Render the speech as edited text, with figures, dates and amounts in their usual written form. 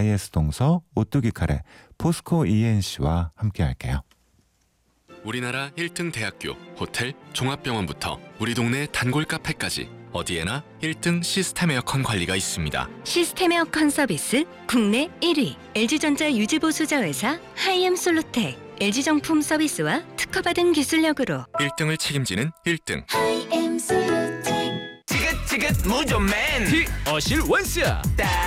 IS 동서, 오뚜기 카레, 포스코 ENC와 함께 할게요. 우리나라 1등 대학교, 호텔, 종합병원부터 우리 동네 단골 카페까지 어디에나 1등 시스템 에어컨 관리가 있습니다. 시스템 에어컨 서비스 국내 1위 LG전자 유지보수자회사 하이엠솔루텍 LG정품 서비스와 특허받은 기술력으로 1등을 책임지는 1등. 하이엠솔루텍 지긋지긋 무좀맨 어실 원스